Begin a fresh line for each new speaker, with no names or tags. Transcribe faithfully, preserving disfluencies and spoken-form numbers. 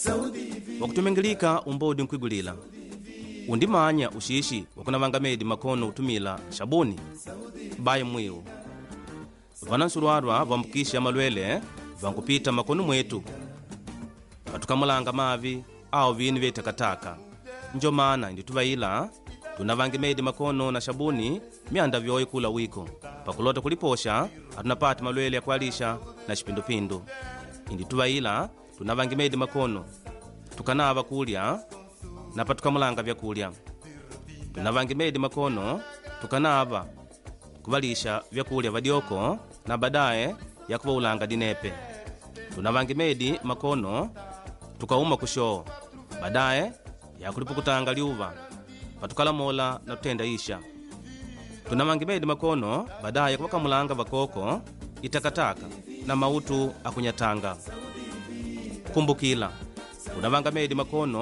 wakutumengilika umbodi nkwigulila undimanya ushishi wakunavanga medi makono utumila shabuni baye mwiu vana nsurwarwa vambukisha malwele vankupita makono mwetu vatukamulanga mavi au vini vye takataka njo mana indi tuvaila tunavange medi makono na shabuni mianda vyoyi kula wiko pakulota kuliposha atunapati malwele ya kualisha na shipindupindu indi tuvaila tunavange medi makono tukanava kulya na patukamulanga vyakulya tunavange medi makono tukanava kuvalisha vyakulya vadyoko na badaye ya kuvaulanga dinepe tunavange medi makono tukauma kushoo badaye ya kulipukutanga liuva patukalamola na tutenda isha tunavange medi makono badaye kuvakamulanga vakoko itakataka na mautu akunyatanga kumbukila unavanga medi makono